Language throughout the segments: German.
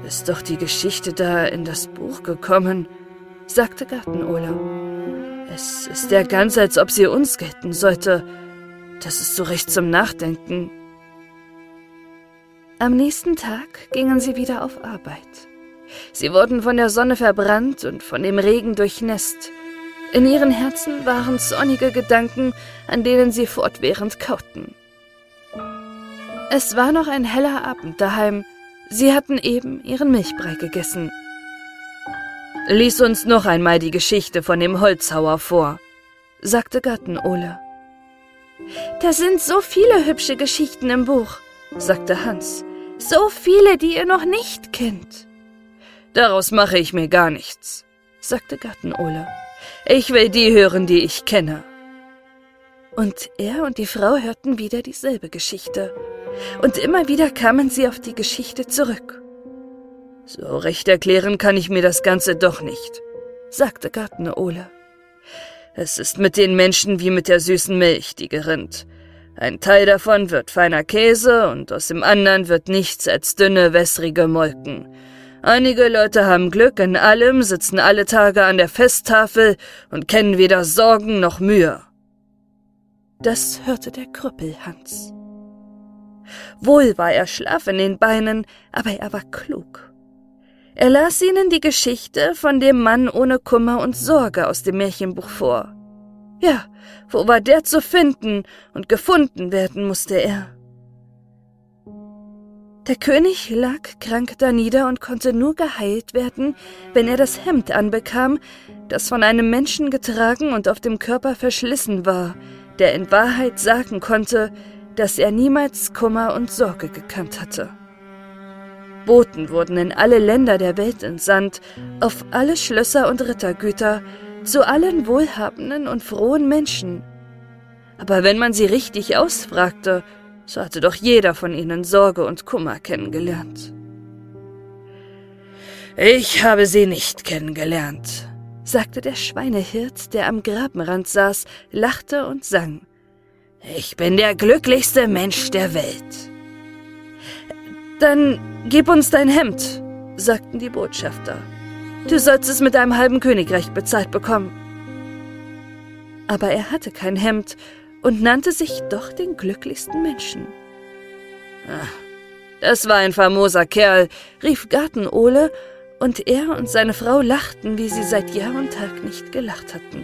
ist doch die Geschichte da in das Buch gekommen«, sagte Gartenole. »Es ist ja ganz, als ob sie uns gelten sollte. Das ist so recht zum Nachdenken.« Am nächsten Tag gingen sie wieder auf Arbeit. Sie wurden von der Sonne verbrannt und von dem Regen durchnässt. In ihren Herzen waren zornige Gedanken, an denen sie fortwährend kauten. Es war noch ein heller Abend daheim. Sie hatten eben ihren Milchbrei gegessen. »Lies uns noch einmal die Geschichte von dem Holzhauer vor«, sagte Gartenole. »Da sind so viele hübsche Geschichten im Buch«, sagte Hans. »So viele, die ihr noch nicht kennt.« »Daraus mache ich mir gar nichts«, sagte Gartenole. »Ich will die hören, die ich kenne.« Und er und die Frau hörten wieder dieselbe Geschichte. Und immer wieder kamen sie auf die Geschichte zurück. »So recht erklären kann ich mir das Ganze doch nicht«, sagte Gartenole. »Es ist mit den Menschen wie mit der süßen Milch, die gerinnt. Ein Teil davon wird feiner Käse und aus dem anderen wird nichts als dünne, wässrige Molken. Einige Leute haben Glück in allem, sitzen alle Tage an der Festtafel und kennen weder Sorgen noch Mühe.« Das hörte der Krüppel Hans. Wohl war er schlaff in den Beinen, aber er war klug. Er las ihnen die Geschichte von dem Mann ohne Kummer und Sorge aus dem Märchenbuch vor. Ja, wo war der zu finden, und gefunden werden musste er. Der König lag krank danieder und konnte nur geheilt werden, wenn er das Hemd anbekam, das von einem Menschen getragen und auf dem Körper verschlissen war, der in Wahrheit sagen konnte, dass er niemals Kummer und Sorge gekannt hatte. Boten wurden in alle Länder der Welt entsandt, auf alle Schlösser und Rittergüter, zu allen wohlhabenden und frohen Menschen. Aber wenn man sie richtig ausfragte, so hatte doch jeder von ihnen Sorge und Kummer kennengelernt. »Ich habe sie nicht kennengelernt«, sagte der Schweinehirt, der am Grabenrand saß, lachte und sang. »Ich bin der glücklichste Mensch der Welt.« »Dann gib uns dein Hemd«, sagten die Botschafter. »Du sollst es mit einem halben Königreich bezahlt bekommen.« Aber er hatte kein Hemd und nannte sich doch den glücklichsten Menschen. »Das war ein famoser Kerl«, rief Gartenole, und er und seine Frau lachten, wie sie seit Jahr und Tag nicht gelacht hatten.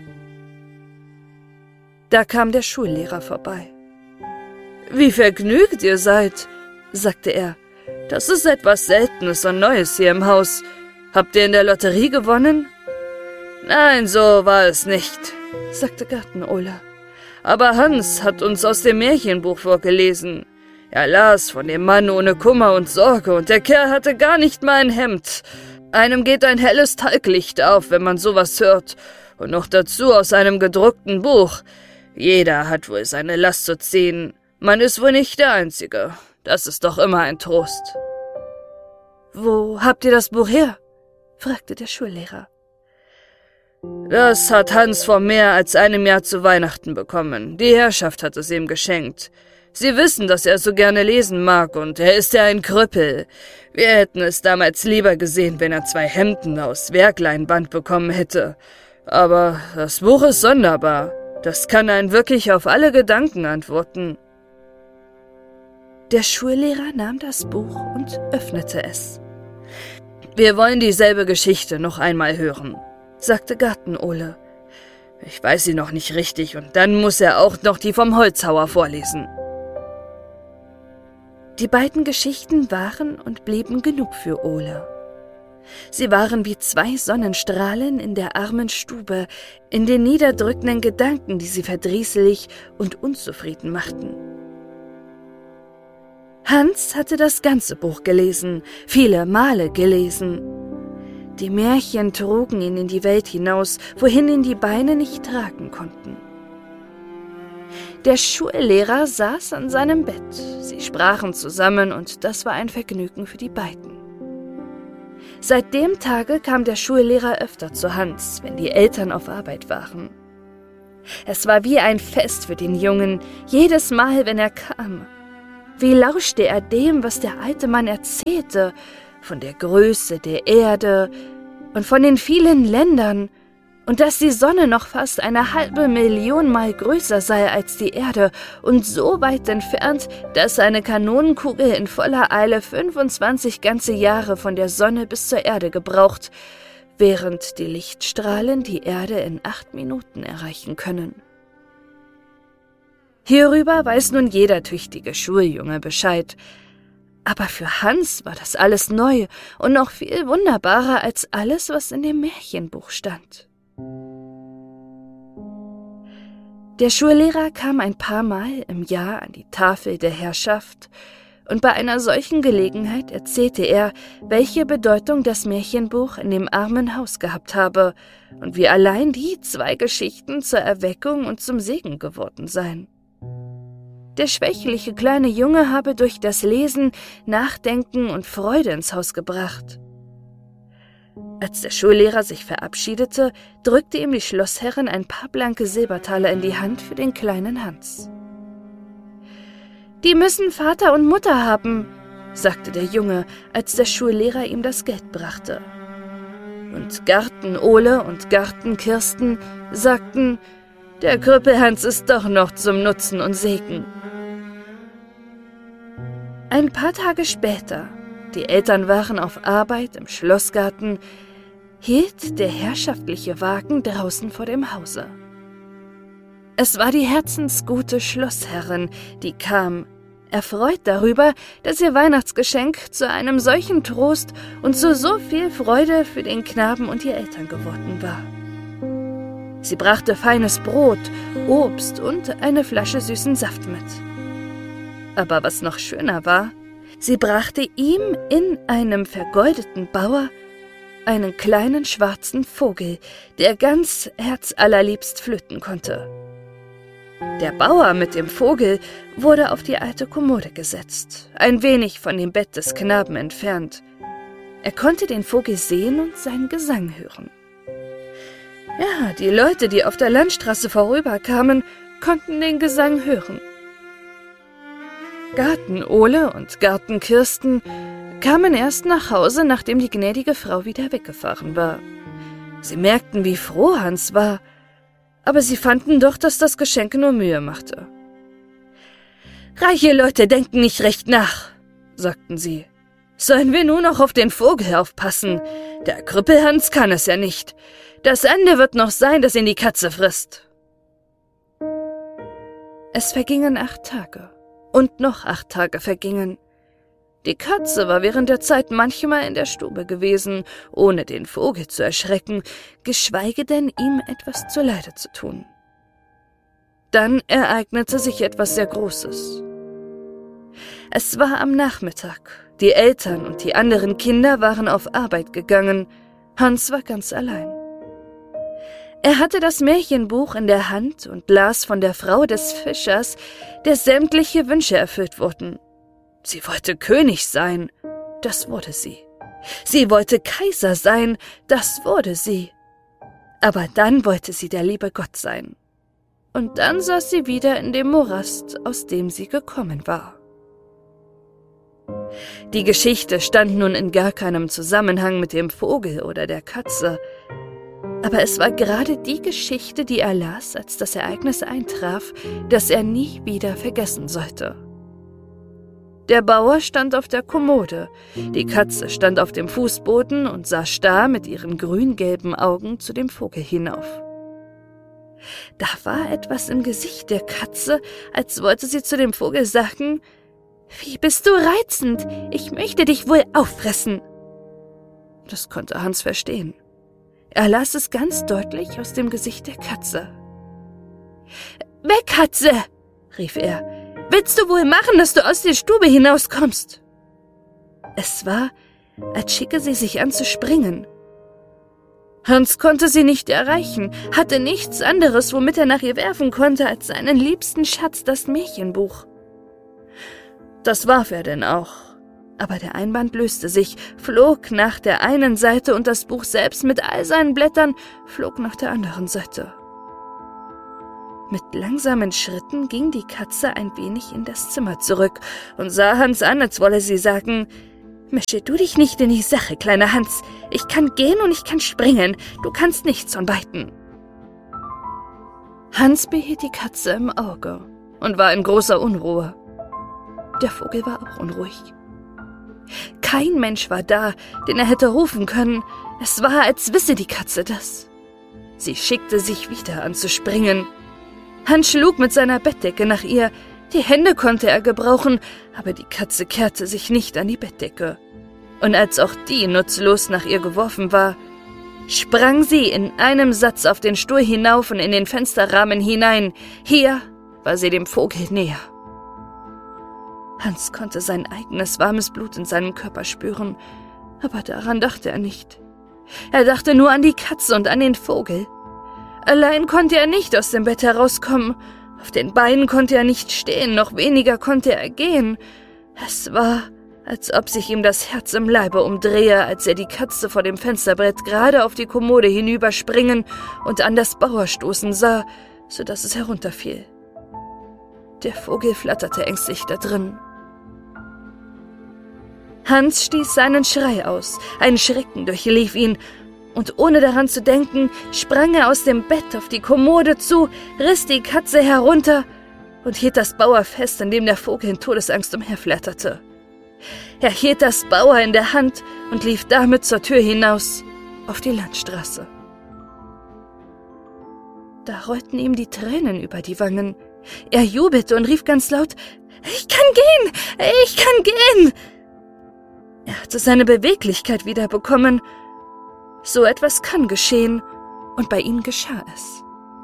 Da kam der Schullehrer vorbei. »Wie vergnügt ihr seid«, sagte er. »Das ist etwas Seltenes und Neues hier im Haus. Habt ihr in der Lotterie gewonnen?« »Nein, so war es nicht«, sagte Gartenole. »Aber Hans hat uns aus dem Märchenbuch vorgelesen. Er las von dem Mann ohne Kummer und Sorge, und der Kerl hatte gar nicht mal ein Hemd. Einem geht ein helles Talglicht auf, wenn man sowas hört, und noch dazu aus einem gedruckten Buch. Jeder hat wohl seine Last zu ziehen. Man ist wohl nicht der Einzige. Das ist doch immer ein Trost.« »Wo habt ihr das Buch her?« fragte der Schullehrer. »Das hat Hans vor mehr als einem Jahr zu Weihnachten bekommen. Die Herrschaft hat es ihm geschenkt. Sie wissen, dass er so gerne lesen mag, und er ist ja ein Krüppel. Wir hätten es damals lieber gesehen, wenn er 2 Hemden aus Werkleinband bekommen hätte. Aber das Buch ist sonderbar. Das kann einen wirklich auf alle Gedanken antworten.« Der Schullehrer nahm das Buch und öffnete es. »Wir wollen dieselbe Geschichte noch einmal hören«, sagte Gartenole. »Ich weiß sie noch nicht richtig, und dann muss er auch noch die vom Holzhauer vorlesen.« Die beiden Geschichten waren und blieben genug für Ole. Sie waren wie 2 Sonnenstrahlen in der armen Stube, in den niederdrückenden Gedanken, die sie verdrießlich und unzufrieden machten. Hans hatte das ganze Buch gelesen, viele Male gelesen. Die Märchen trugen ihn in die Welt hinaus, wohin ihn die Beine nicht tragen konnten. Der Schullehrer saß an seinem Bett. Sie sprachen zusammen, und das war ein Vergnügen für die beiden. Seit dem Tage kam der Schullehrer öfter zu Hans, wenn die Eltern auf Arbeit waren. Es war wie ein Fest für den Jungen, jedes Mal, wenn er kam. Wie lauschte er dem, was der alte Mann erzählte, von der Größe der Erde und von den vielen Ländern und dass die Sonne noch fast 500.000 Mal größer sei als die Erde und so weit entfernt, dass eine Kanonenkugel in voller Eile 25 ganze Jahre von der Sonne bis zur Erde gebraucht, während die Lichtstrahlen die Erde in 8 Minuten erreichen können. Hierüber weiß nun jeder tüchtige Schuljunge Bescheid. Aber für Hans war das alles neu und noch viel wunderbarer als alles, was in dem Märchenbuch stand. Der Schullehrer kam ein paar Mal im Jahr an die Tafel der Herrschaft, und bei einer solchen Gelegenheit erzählte er, welche Bedeutung das Märchenbuch in dem armen Haus gehabt habe und wie allein die 2 Geschichten zur Erweckung und zum Segen geworden seien. Der schwächliche kleine Junge habe durch das Lesen Nachdenken und Freude ins Haus gebracht. Als der Schullehrer sich verabschiedete, drückte ihm die Schlossherrin ein paar blanke Silbertaler in die Hand für den kleinen Hans. »Die müssen Vater und Mutter haben«, sagte der Junge, als der Schullehrer ihm das Geld brachte. Und Garten Ole und Garten Kirsten sagten, der Krüppelhans ist doch noch zum Nutzen und Segen. Ein paar Tage später, die Eltern waren auf Arbeit im Schlossgarten, hielt der herrschaftliche Wagen draußen vor dem Hause. Es war die herzensgute Schlossherrin, die kam, erfreut darüber, dass ihr Weihnachtsgeschenk zu einem solchen Trost und zu so viel Freude für den Knaben und die Eltern geworden war. Sie brachte feines Brot, Obst und eine Flasche süßen Saft mit. Aber was noch schöner war, sie brachte ihm in einem vergoldeten Bauer einen kleinen schwarzen Vogel, der ganz herzallerliebst flöten konnte. Der Bauer mit dem Vogel wurde auf die alte Kommode gesetzt, ein wenig von dem Bett des Knaben entfernt. Er konnte den Vogel sehen und seinen Gesang hören. Ja, die Leute, die auf der Landstraße vorüberkamen, konnten den Gesang hören. Garten Ole und Garten Kirsten kamen erst nach Hause, nachdem die gnädige Frau wieder weggefahren war. Sie merkten, wie froh Hans war, aber sie fanden doch, dass das Geschenk nur Mühe machte. »Reiche Leute denken nicht recht nach«, sagten sie. »Sollen wir nur noch auf den Vogel aufpassen? Der Krüppelhans kann es ja nicht. Das Ende wird noch sein, dass ihn die Katze frisst.« Es vergingen 8 Tage. Und noch 8 Tage vergingen. Die Katze war während der Zeit manchmal in der Stube gewesen, ohne den Vogel zu erschrecken, geschweige denn ihm etwas zuleide zu tun. Dann ereignete sich etwas sehr Großes. Es war am Nachmittag. Die Eltern und die anderen Kinder waren auf Arbeit gegangen. Hans war ganz allein. Er hatte das Märchenbuch in der Hand und las von der Frau des Fischers, der sämtliche Wünsche erfüllt wurden. Sie wollte König sein, das wurde sie. Sie wollte Kaiser sein, das wurde sie. Aber dann wollte sie der liebe Gott sein. Und dann saß sie wieder in dem Morast, aus dem sie gekommen war. Die Geschichte stand nun in gar keinem Zusammenhang mit dem Vogel oder der Katze. Aber es war gerade die Geschichte, die er las, als das Ereignis eintraf, das er nie wieder vergessen sollte. Der Bauer stand auf der Kommode, die Katze stand auf dem Fußboden und sah starr mit ihren grün-gelben Augen zu dem Vogel hinauf. Da war etwas im Gesicht der Katze, als wollte sie zu dem Vogel sagen, »Wie bist du reizend, ich möchte dich wohl auffressen.« Das konnte Hans verstehen. Er las es ganz deutlich aus dem Gesicht der Katze. »Weg, Katze«, rief er, »willst du wohl machen, dass du aus der Stube hinauskommst?« Es war, als schicke sie sich an zu springen. Hans konnte sie nicht erreichen, hatte nichts anderes, womit er nach ihr werfen konnte, als seinen liebsten Schatz, das Märchenbuch. Das warf er denn auch. Aber der Einband löste sich, flog nach der einen Seite und das Buch selbst mit all seinen Blättern flog nach der anderen Seite. Mit langsamen Schritten ging die Katze ein wenig in das Zimmer zurück und sah Hans an, als wolle sie sagen, »Mische du dich nicht in die Sache, kleiner Hans. Ich kann gehen und ich kann springen. Du kannst nichts von beiden.« Hans behielt die Katze im Auge und war in großer Unruhe. Der Vogel war auch unruhig. Kein Mensch war da, den er hätte rufen können. Es war, als wisse die Katze das. Sie schickte sich wieder an zu springen. Hans schlug mit seiner Bettdecke nach ihr. Die Hände konnte er gebrauchen, aber die Katze kehrte sich nicht an die Bettdecke. Und als auch die nutzlos nach ihr geworfen war, sprang sie in einem Satz auf den Stuhl hinauf und in den Fensterrahmen hinein. Hier war sie dem Vogel näher. Hans konnte sein eigenes warmes Blut in seinem Körper spüren, aber daran dachte er nicht. Er dachte nur an die Katze und an den Vogel. Allein konnte er nicht aus dem Bett herauskommen. Auf den Beinen konnte er nicht stehen, noch weniger konnte er gehen. Es war, als ob sich ihm das Herz im Leibe umdrehe, als er die Katze vor dem Fensterbrett gerade auf die Kommode hinüberspringen und an das Bauer stoßen sah, so dass es herunterfiel. Der Vogel flatterte ängstlich da drin. Hans stieß seinen Schrei aus, ein Schrecken durchlief ihn, und ohne daran zu denken, sprang er aus dem Bett auf die Kommode zu, riss die Katze herunter und hielt das Bauer fest, in dem der Vogel in Todesangst umherflatterte. Er hielt das Bauer in der Hand und lief damit zur Tür hinaus, auf die Landstraße. Da rollten ihm die Tränen über die Wangen. Er jubelte und rief ganz laut, »Ich kann gehen! Ich kann gehen!« Er hatte seine Beweglichkeit wiederbekommen. So etwas kann geschehen, und bei ihm geschah es.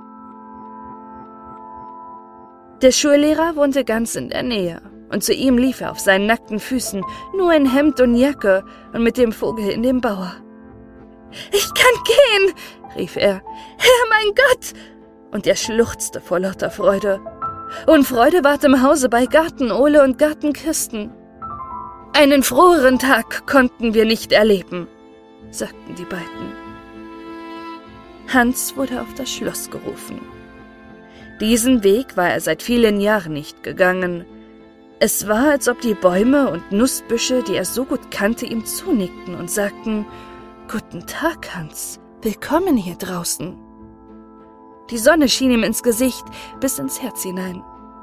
Der Schullehrer wohnte ganz in der Nähe, und zu ihm lief er auf seinen nackten Füßen, nur in Hemd und Jacke und mit dem Vogel in dem Bauer. »Ich kann gehen«, rief er, »Herr, mein Gott!« Und er schluchzte vor lauter Freude. Und Freude ward im Hause bei Gartenole und Gartenkirsten. »Einen froheren Tag konnten wir nicht erleben«, sagten die beiden. Hans wurde auf das Schloss gerufen. Diesen Weg war er seit vielen Jahren nicht gegangen. Es war, als ob die Bäume und Nussbüsche, die er so gut kannte, ihm zunickten und sagten, »Guten Tag, Hans, willkommen hier draußen.« Die Sonne schien ihm ins Gesicht, bis ins Herz hinein.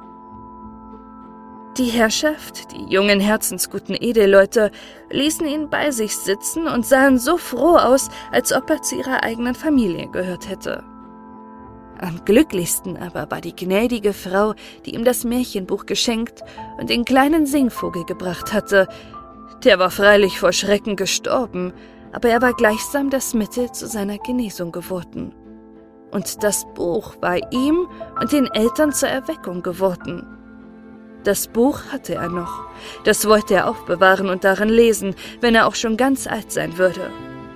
Die Herrschaft, die jungen herzensguten Edelleute, ließen ihn bei sich sitzen und sahen so froh aus, als ob er zu ihrer eigenen Familie gehört hätte. Am glücklichsten aber war die gnädige Frau, die ihm das Märchenbuch geschenkt und den kleinen Singvogel gebracht hatte. Der war freilich vor Schrecken gestorben, aber er war gleichsam das Mittel zu seiner Genesung geworden. Und das Buch war ihm und den Eltern zur Erweckung geworden. Das Buch hatte er noch, das wollte er aufbewahren und darin lesen, wenn er auch schon ganz alt sein würde.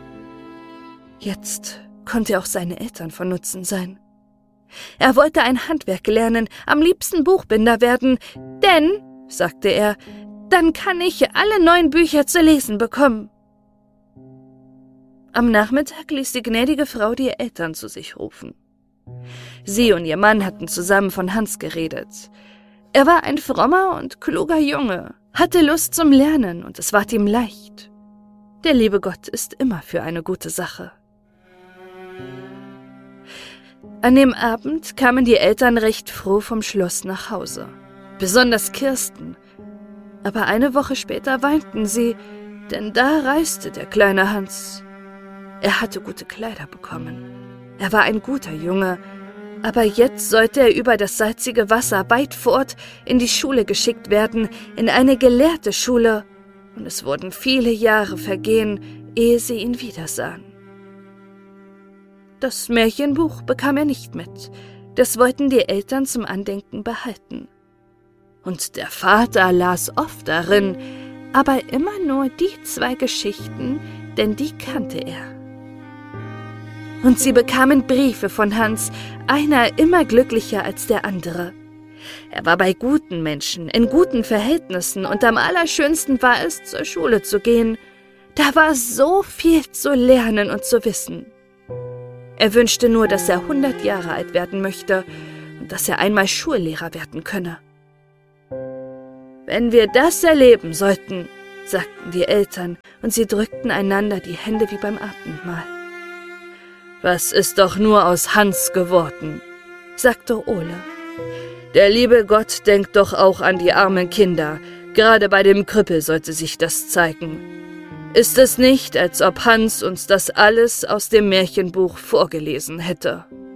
Jetzt konnte auch seine Eltern von Nutzen sein. Er wollte ein Handwerk lernen, am liebsten Buchbinder werden, denn, sagte er, dann kann ich alle neuen Bücher zu lesen bekommen. Am Nachmittag ließ die gnädige Frau die Eltern zu sich rufen. Sie und ihr Mann hatten zusammen von Hans geredet. Er war ein frommer und kluger Junge, hatte Lust zum Lernen und es ward ihm leicht. Der liebe Gott ist immer für eine gute Sache. An dem Abend kamen die Eltern recht froh vom Schloss nach Hause, besonders Kirsten. Aber eine Woche später weinten sie, denn da reiste der kleine Hans. Er hatte gute Kleider bekommen. Er war ein guter Junge, aber jetzt sollte er über das salzige Wasser weit fort in die Schule geschickt werden, in eine gelehrte Schule, und es wurden viele Jahre vergehen, ehe sie ihn wiedersahen. Das Märchenbuch bekam er nicht mit, das wollten die Eltern zum Andenken behalten. Und der Vater las oft darin, aber immer nur die 2 Geschichten, denn die kannte er. Und sie bekamen Briefe von Hans, einer immer glücklicher als der andere. Er war bei guten Menschen, in guten Verhältnissen und am allerschönsten war es, zur Schule zu gehen. Da war so viel zu lernen und zu wissen. Er wünschte nur, dass er 100 Jahre alt werden möchte und dass er einmal Schullehrer werden könne. »Wenn wir das erleben sollten«, sagten die Eltern, und sie drückten einander die Hände wie beim Abendmahl. »Was ist doch nur aus Hans geworden?« sagte Ole. »Der liebe Gott denkt doch auch an die armen Kinder. Gerade bei dem Krüppel sollte sich das zeigen. Ist es nicht, als ob Hans uns das alles aus dem Märchenbuch vorgelesen hätte?«